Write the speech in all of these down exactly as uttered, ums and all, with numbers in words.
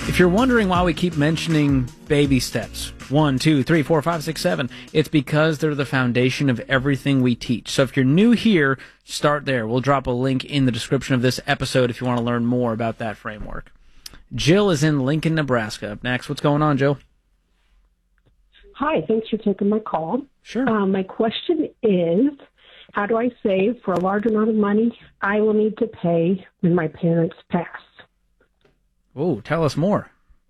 If you're wondering why we keep mentioning baby steps, one, two, three, four, five, six, seven, it's because they're the foundation of everything we teach. So if you're new here, start there. We'll drop a link in the description of this episode if you want to learn more about that framework. Jill is in Lincoln, Nebraska. Up next, what's going on, Jill? Hi, thanks for taking my call. Sure. Um, my question is, how do I save for a large amount of money I will need to pay when my parents pass? Oh, tell us more.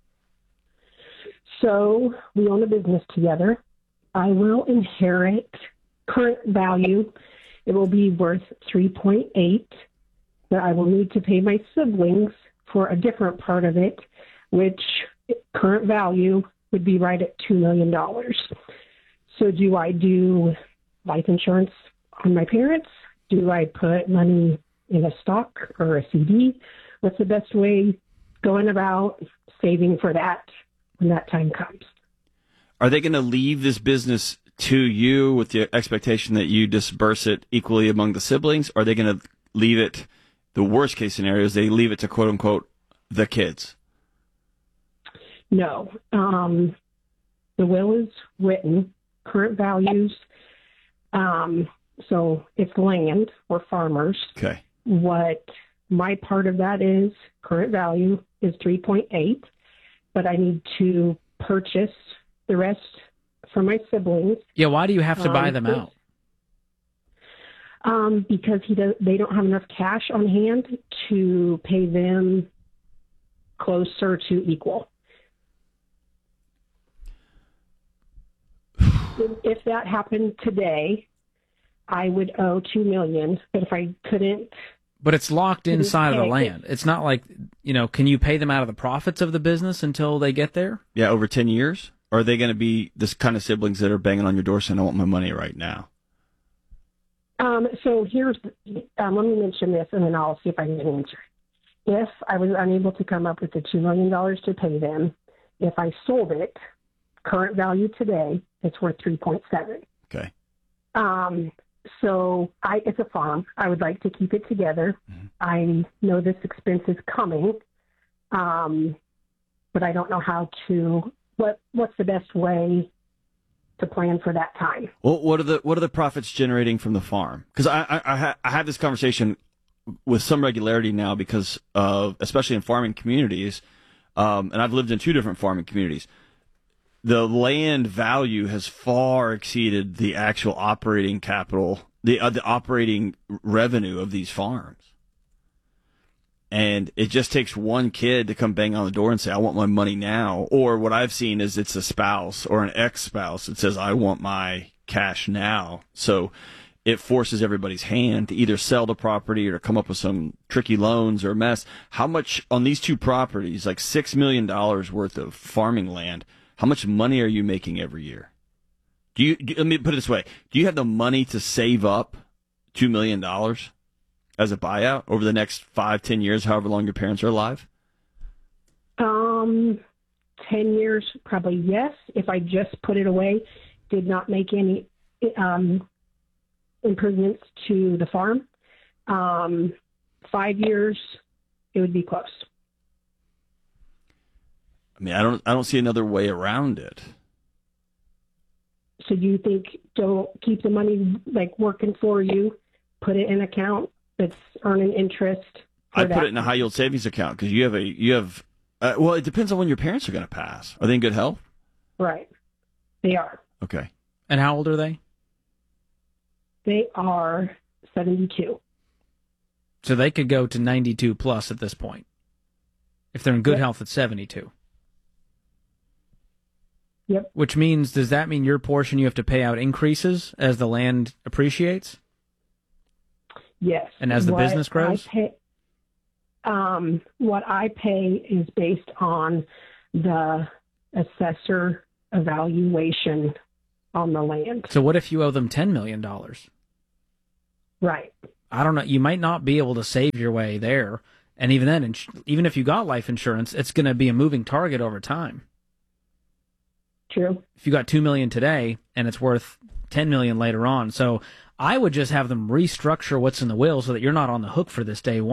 So we own a business together. I will inherit current value. It will be worth three point eight, but I will need to pay my siblings for a different part of it, which current value would be right at two million dollars. So do I do life insurance on my parents? Do I put money in a stock or a C D? What's the best way going about saving for that when that time comes? Are they going to leave this business to you with the expectation that you disperse it equally among the siblings? Or are they going to leave it, the worst case scenario is they leave it to quote unquote the kids? No. Um, the will is written, current values. Um, so it's land, we're farmers. Okay. What my part of that is, current value is three point eight, but I need to purchase the rest for my siblings. Yeah, why do you have to um, buy them out? Um, because he does, they don't have enough cash on hand to pay them closer to equal. if, if that happened today, I would owe two million dollars, but if I couldn't... But it's locked inside of the land. It's not like, you know, can you pay them out of the profits of the business until they get there? Yeah, over ten years? Or are they going to be this kind of siblings that are banging on your door saying, I want my money right now? Um, so here's, um, let me mention this, and then I'll see if I can get an answer. If I was unable to come up with the two million dollars to pay them, if I sold it, current value today, it's worth three point seven. Okay. Um, so I, it's a farm. I would like to keep it together. Mm-hmm. I know this expense is coming, um, but I don't know how to, what, what's the best way to plan for that time. Well, what are the what are the profits generating from the farm? Because I I, I, ha- I have this conversation with some regularity now because of, especially in farming communities, um, and I've lived in two different farming communities. The land value has far exceeded the actual operating capital, the uh, the operating revenue of these farms. And it just takes one kid to come bang on the door and say, I want my money now. Or what I've seen is it's a spouse or an ex-spouse that says, I want my cash now. So it forces everybody's hand to either sell the property or to come up with some tricky loans or a mess. How much on these two properties, like six million dollars worth of farming land, how much money are you making every year? Do you, do, let me put it this way. Do you have the money to save up two million dollars? As a buyout over the next five, ten years, however long your parents are alive? Um, ten years, probably yes. If I just put it away, did not make any um, improvements to the farm, um, five years, it would be close. I mean, I don't, I don't see another way around it. So do you think don't keep the money like working for you, put it in an account that's earning interest? I put it in a high yield savings account because you have a you have uh, well, it depends on when your parents are going to pass. Are they in good health? Right, they are. Okay. And how old are they? They are seventy-two. So they could go to ninety-two plus at this point. If they're in good Yep. health at seventy-two. Yep. Which means, does that mean your portion you have to pay out increases as the land appreciates? Yes. And as the What business grows? I pay, um, what I pay is based on the assessor evaluation on the land. So what if you owe them ten million dollars? Right. I don't know. You might not be able to save your way there. And even then, ins- even if you got life insurance, it's going to be a moving target over time. True. If you got two million dollars today and it's worth ten million dollars later on. So I would just have them restructure what's in the will so that you're not on the hook for this day one.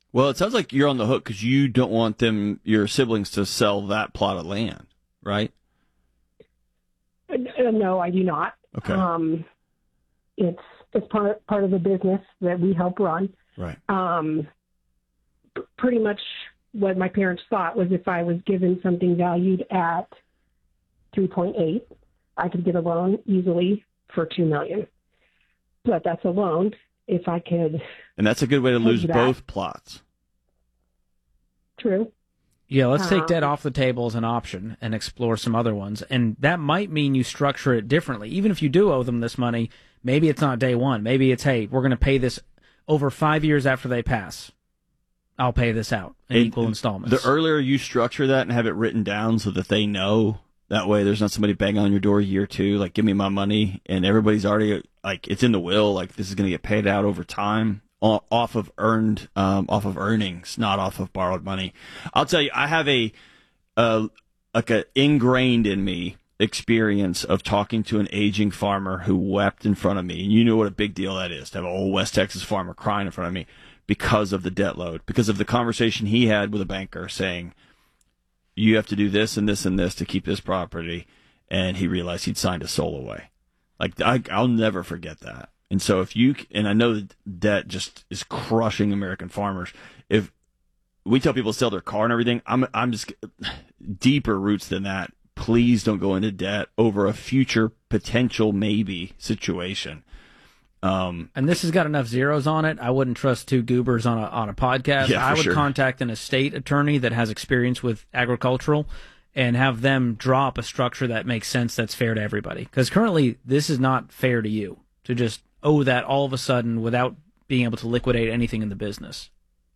Well, it sounds like you're on the hook because you don't want them, your siblings, to sell that plot of land, right? Uh, no, I do not. Okay. Um, it's it's part part of the business that we help run. Right. Um, p- pretty much what my parents thought was if I was given something valued at three point eight, I could get a loan easily for two million. But that's a loan. If I could, and that's a good way to lose that. both plots. True. Yeah, let's take Um, debt off the table as an option and explore some other ones. And that might mean you structure it differently. Even if you do owe them this money, maybe it's not day one. Maybe it's, hey, we're going to pay this over five years after they pass. I'll pay this out in And equal installments. The earlier you structure that and have it written down so that they know, that way there's not somebody banging on your door year two, like, give me my money, and everybody's already, like, it's in the will, like, this is going to get paid out over time. Off of earned, um, off of earnings, not off of borrowed money. I'll tell you, I have a, uh, like a ingrained in me experience of talking to an aging farmer who wept in front of me, and you know what a big deal that is to have an old West Texas farmer crying in front of me because of the debt load, because of the conversation he had with a banker saying, you have to do this and this and this to keep this property, and he realized he'd signed a soul away. Like, I, I'll never forget that. And so if you, and I know that debt just is crushing American farmers. If we tell people to sell their car and everything, I'm, I'm just deeper roots than that. Please don't go into debt over a future potential maybe situation. Um, and this has got enough zeros on it. I wouldn't trust two goobers on a, on a podcast. Yeah, I would sure. contact an estate attorney that has experience with agricultural and have them draw up a structure that makes sense, that's fair to everybody. Because currently, this is not fair to you to just owe that all of a sudden without being able to liquidate anything in the business.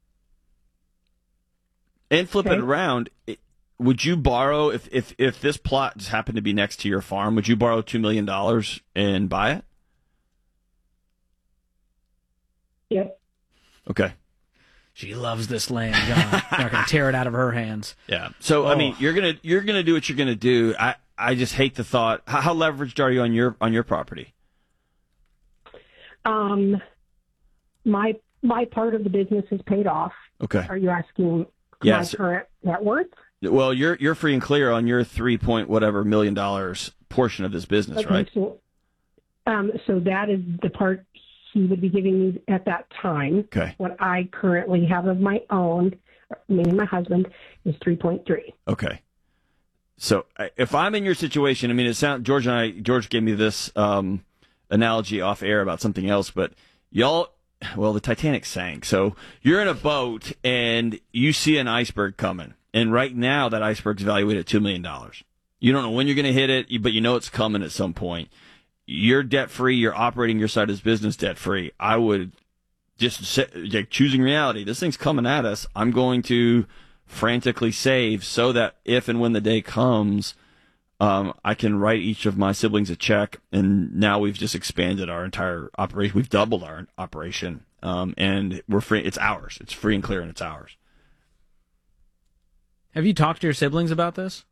And flip Okay. it around, would you borrow, if, if, if this plot just happened to be next to your farm, would you borrow two million dollars and buy it? Yep. Okay. She loves this land, John. Not going to tear it out of her hands. Yeah. So, I Oh. mean, you're going to, you're going to do what you're going to do. I, I just hate the thought. How, how leveraged are you on your, on your property? Um, my my part of the business is paid off. Okay. Are you asking Yes. my current net worth? Well, you're you're free and clear on your three point whatever million dollars portion of this business, Okay, right? So, um, so that is the part he would be giving me at that time. Okay. What I currently have of my own, me and my husband, is three point three. Okay. So I- if I'm in your situation, I mean, it sounds George and I George gave me this um, analogy off air about something else, but y'all. Well, the Titanic sank. So you're in a boat and you see an iceberg coming. And right now that iceberg's valued at two million dollars. You don't know when you're going to hit it, but you know it's coming at some point. You're debt free. You're operating your side of this business debt free. I would just say, like, choosing reality. This thing's coming at us. I'm going to frantically save so that if and when the day comes, Um, I can write each of my siblings a check, and now we've just expanded our entire operation. We've doubled our operation, um, and we're free. It's ours. It's free and clear, and it's ours. Have you talked to your siblings about this?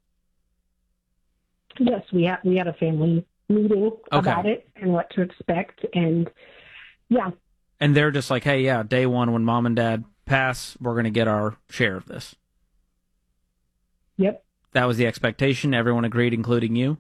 Yes, we had we had a family meeting Okay. about it and what to expect, and yeah, And they're just like, hey, yeah, day one when mom and dad pass, we're going to get our share of this. yep. That was the expectation. Everyone agreed, including you?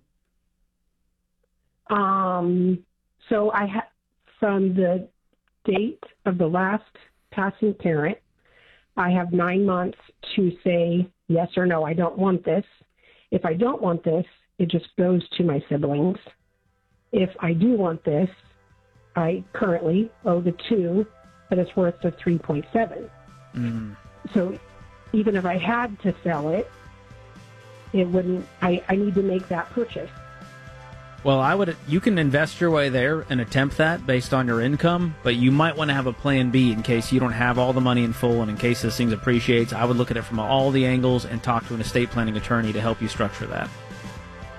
Um, so I ha- from the date of the last passing parent, I have nine months to say yes or no. I don't want this. If I don't want this, it just goes to my siblings. If I do want this, I currently owe the two, but it's worth the three point seven. Mm. So even if I had to sell it, it wouldn't. I, I need to make that purchase. Well, I would. You can invest your way there and attempt that based on your income, but you might want to have a plan B in case you don't have all the money in full and in case this thing appreciates. I would look at it from all the angles and talk to an estate planning attorney to help you structure that.